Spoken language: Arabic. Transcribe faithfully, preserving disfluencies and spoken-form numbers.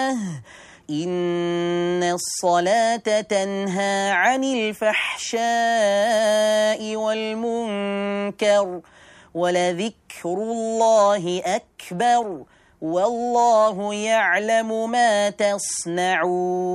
الصلاة إن الصلاة تنهى عن الفحشاء والمنكر ولذكر الله أكبر والله يعلم ما تصنعون.